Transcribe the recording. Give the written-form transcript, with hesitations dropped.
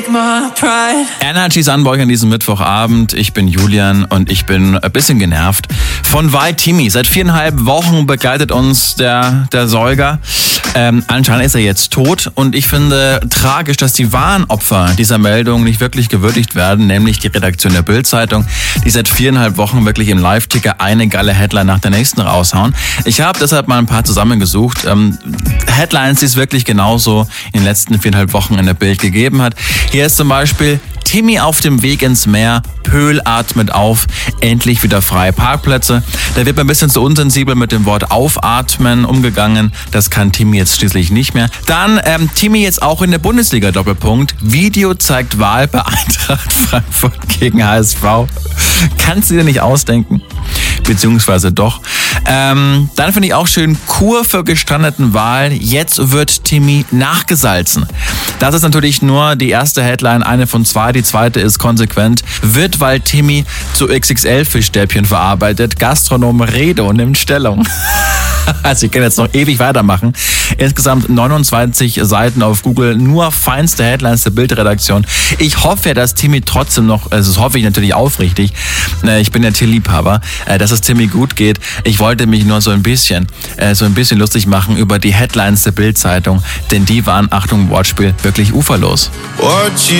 take my pride. Energy Sunburg an diesem Mittwochabend. Ich bin Julian und ich bin ein bisschen genervt von Wild Timmy. Seit 4,5 Wochen begleitet uns der Säuger. Anscheinend ist er jetzt tot und ich finde tragisch, dass die wahren Opfer dieser Meldung nicht wirklich gewürdigt werden, nämlich die Redaktion der Bild-Zeitung, die seit 4,5 Wochen wirklich im Live-Ticker eine geile Headline nach der nächsten raushauen. Ich habe deshalb mal ein paar zusammengesucht. Headlines, die es wirklich genauso in den letzten 4,5 Wochen in der Bild gegeben hat. Hier ist zum Beispiel: Timmy auf dem Weg ins Meer, Pöhl atmet auf, endlich wieder freie Parkplätze. Da wird ein bisschen zu unsensibel mit dem Wort aufatmen umgegangen. Das kann Timmy jetzt schließlich nicht mehr. Dann Timmy jetzt auch in der Bundesliga, Doppelpunkt. Video zeigt Wahl bei Eintracht Frankfurt gegen HSV. Kannst du dir nicht ausdenken? Beziehungsweise doch. Dann finde ich auch schön: Kur für gestrandeten Wal. Jetzt wird Timmy nachgesalzen. Das ist natürlich nur die erste Headline, eine von zwei. Die zweite ist konsequent: Wird Wal Timmy zu XXL-Fischstäbchen verarbeitet. Gastronom Redo nimmt Stellung. Also ich kann jetzt noch ewig weitermachen. Insgesamt 29 Seiten auf Google, nur feinste Headlines der Bildredaktion. Ich hoffe ja, dass Timmy trotzdem noch, also das hoffe ich natürlich aufrichtig, ich bin ja Tierliebhaber, dass es Timmy gut geht. Ich wollte mich nur so ein bisschen lustig machen über die Headlines der Bild-Zeitung, denn die waren, Achtung Wortspiel, wirklich uferlos.